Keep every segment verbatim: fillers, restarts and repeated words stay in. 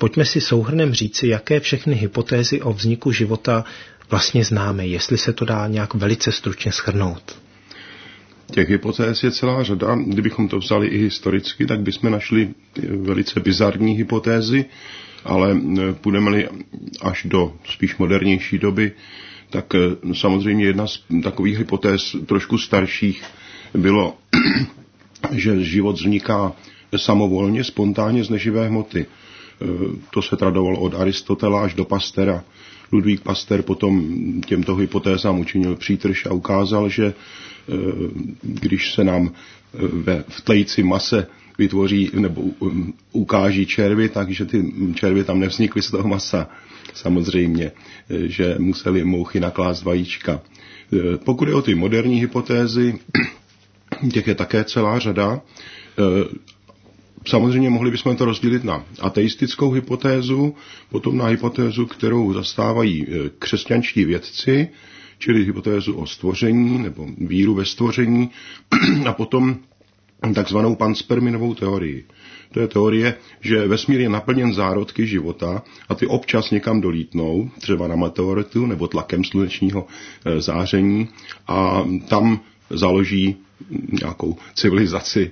pojďme si souhrnem říci, jaké všechny hypotézy o vzniku života vlastně známe, jestli se to dá nějak velice stručně shrnout. Těch hypotéz je celá řada. Kdybychom to vzali i historicky, tak bychom našli velice bizarní hypotézy, ale půjdeme-li až do spíš modernější doby, tak samozřejmě jedna z takových hypotéz trošku starších bylo, že život vzniká samovolně, spontánně z neživé hmoty. To se tradovalo od Aristotela až do Pastera. Ludvík Pasteur potom těmto hypotézám učinil přítrž a ukázal, že když se nám ve vtlejci mase vytvoří nebo ukáží červy, takže ty červy tam nevznikly z toho masa. Samozřejmě, že museli mouchy naklást vajíčka. Pokud je o ty moderní hypotézy, těch je také celá řada. Samozřejmě mohli bychom to rozdělit na ateistickou hypotézu, potom na hypotézu, kterou zastávají křesťanští vědci, čili hypotézu o stvoření nebo víru ve stvoření, a potom takzvanou pansperminovou teorii. To je teorie, že vesmír je naplněn zárodky života a ty občas někam dolítnou, třeba na meteoritu nebo tlakem slunečního záření, a tam založí nějakou civilizaci.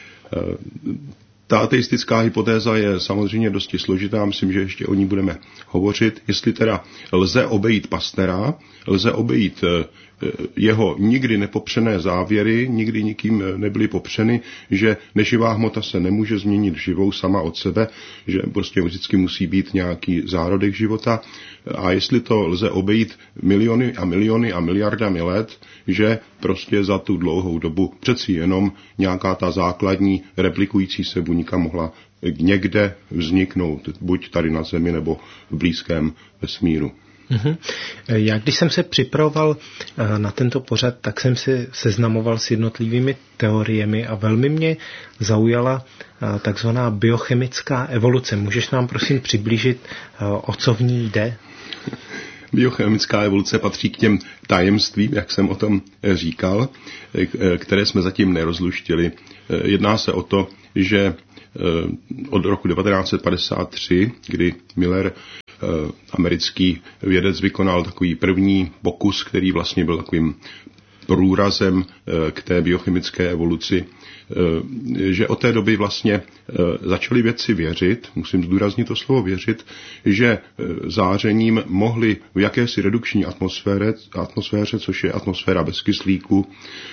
Ta ateistická hypotéza je samozřejmě dosti složitá, myslím, že ještě o ní budeme hovořit. Jestli teda lze obejít Pasteura, lze obejít jeho nikdy nepopřené závěry, nikdy nikým nebyly popřeny, že neživá hmota se nemůže změnit v živou sama od sebe, že prostě vždycky musí být nějaký zárodek života. A jestli to lze obejít miliony a miliony a miliardami let, že prostě za tu dlouhou dobu přeci jenom nějaká ta základní replikující se buňka mohla někde vzniknout, buď tady na Zemi nebo v blízkém vesmíru. Uhum. Já když jsem se připravoval na tento pořad, tak jsem se seznamoval s jednotlivými teoriemi a velmi mě zaujala takzvaná biochemická evoluce. Můžeš nám prosím přiblížit, o co v ní jde? Biochemická evoluce patří k těm tajemstvím, jak jsem o tom říkal, které jsme zatím nerozluštili. Jedná se o to, že od roku devatenáct set padesát tři, kdy Miller, americký vědec, vykonal takový první pokus, který vlastně byl takovým průrazem k té biochemické evoluci, že od té doby vlastně začali vědci věřit, musím zdůraznit to slovo věřit, že zářením mohli v jakési redukční atmosféře, atmosféře, což je atmosféra bez kyslíku,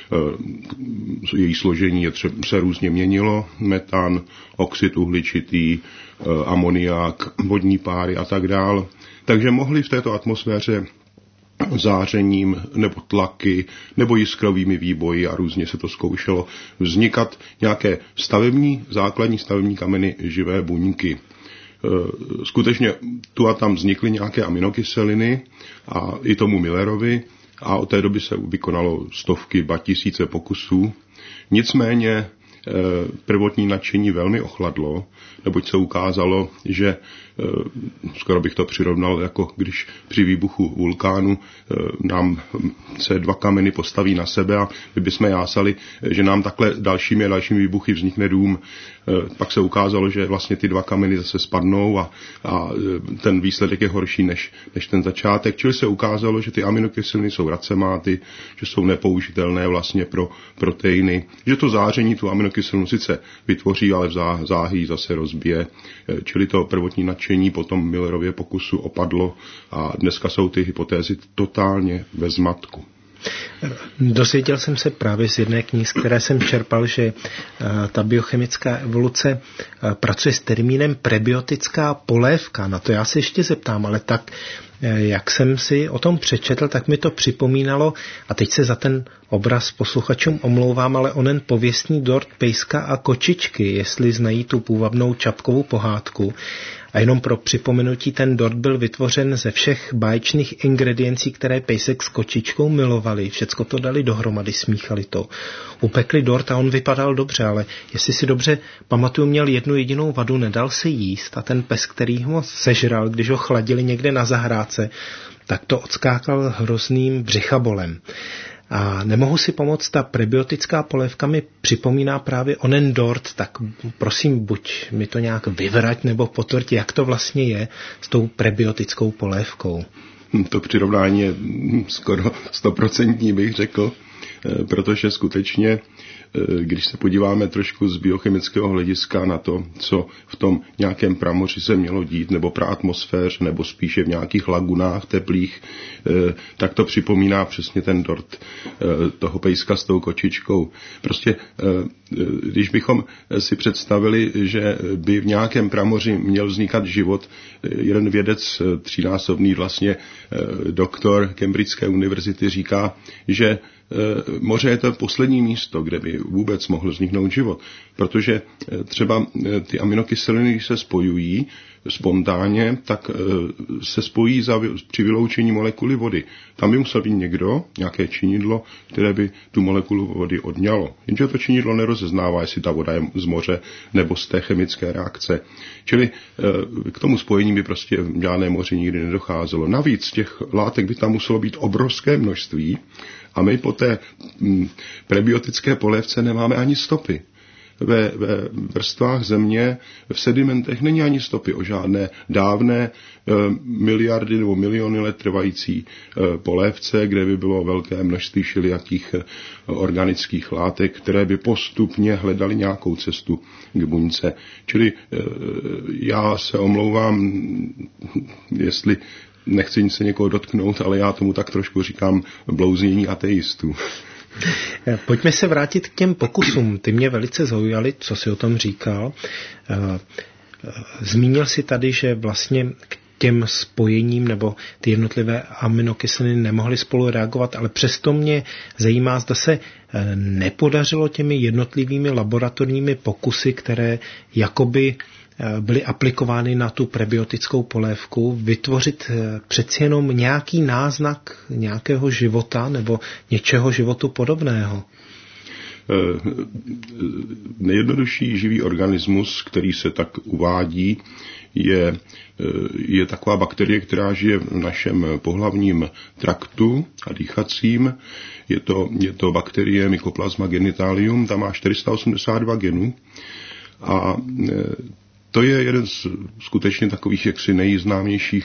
její složení je třeba, se různě měnilo, metan, oxid uhličitý, amoniak, vodní páry a tak dál. Takže mohli v této atmosféře zářením nebo tlaky nebo jiskrovými výboji, a různě se to zkoušelo, vznikat nějaké stavební, základní stavební kameny živé buňky. Skutečně tu a tam vznikly nějaké aminokyseliny a i tomu Millerovi, a od té doby se vykonalo stovky, ba tisíce pokusů. Nicméně prvotní nadšení velmi ochladlo, neboť se ukázalo, že skoro bych to přirovnal, jako když při výbuchu vulkánu nám se dva kameny postaví na sebe a my bychom jásali, že nám takhle dalšími a dalšími výbuchy vznikne dům. Pak se ukázalo, že vlastně ty dva kameny zase spadnou a, a ten výsledek je horší než, než ten začátek. Čili se ukázalo, že ty aminokyseliny jsou racemáty, že jsou nepoužitelné vlastně pro proteiny, že to záření tu aminokyselinu sice vytvoří, ale v záhy zase rozbije. Čili to prvotní nadšení potom Millerově pokusu opadlo a dneska jsou ty hypotézy totálně ve zmatku. Dozvěděl jsem se právě z jedné knihy, z které jsem čerpal, že ta biochemická evoluce pracuje s termínem prebiotická polévka. Na to já se ještě zeptám, ale tak, jak jsem si o tom přečetl, tak mi to připomínalo, a teď se za ten obraz posluchačům omlouvám, ale onen pověstný dort pejska a kočičky, jestli znají tu půvabnou Čapkovu pohádku. A jenom pro připomenutí, ten dort byl vytvořen ze všech báječných ingrediencí, které pejsek s kočičkou milovali. Všecko to dali dohromady, smíchali to. Upekli dort a on vypadal dobře, ale jestli si dobře pamatuju, měl jednu jedinou vadu, nedal se jíst, a ten pes, který ho sežral, když ho chladili někde na zahrádce, tak to odskákal hrozným břichabolem. A nemohu si pomoct, ta prebiotická polévka mi připomíná právě onen dort, tak prosím, buď mi to nějak vyvrať nebo potvrď, jak to vlastně je s tou prebiotickou polévkou. To přirovnání je skoro stoprocentní, bych řekl, protože skutečně, když se podíváme trošku z biochemického hlediska na to, co v tom nějakém pramoři se mělo dít, nebo pra atmosféře, nebo spíše v nějakých lagunách teplých, tak to připomíná přesně ten dort toho pejska s tou kočičkou. Prostě, když bychom si představili, že by v nějakém pramoři měl vznikat život, jeden vědec, třínásobný vlastně doktor Cambridgeské univerzity říká, že moře je to poslední místo, kde by vůbec mohl vzniknout život, protože třeba ty aminokyseliny, když se spojují spontánně, tak se spojí za, při vyloučení molekuly vody. Tam by musel být někdo, nějaké činidlo, které by tu molekulu vody odňalo. Jenže to činidlo nerozeznává, jestli ta voda je z moře nebo z té chemické reakce. Čili k tomu spojení by prostě v žádné moři nikdy nedocházelo. Navíc těch látek by tam muselo být obrovské množství a my po té prebiotické polévce nemáme ani stopy. Ve, ve vrstvách země, v sedimentech není ani stopy o žádné dávné e, miliardy nebo miliony let trvající e, polévce, kde by bylo velké množství všelijakých e, organických látek, které by postupně hledaly nějakou cestu k buňce. Čili e, já se omlouvám, jestli nechci se někoho dotknout, ale já tomu tak trošku říkám blouznění ateistů. Pojďme se vrátit k těm pokusům. Ty mě velice zaujaly, co jsi o tom říkal. Zmínil jsi tady, že vlastně k těm spojením nebo ty jednotlivé aminokyseliny nemohly spolu reagovat, ale přesto mě zajímá, zda se nepodařilo těmi jednotlivými laboratorními pokusy, které jakoby byly aplikovány na tu prebiotickou polévku, vytvořit přeci jenom nějaký náznak nějakého života nebo něčeho životu podobného. Nejjednodušší živý organismus, který se tak uvádí, je, je taková bakterie, která žije v našem pohlavním traktu a dýchacím. Je to, je to bakterie Mycoplasma genitalium, tam má čtyři sta osmdesát dva genů a to je jeden z skutečně takových jaksi nejznámějších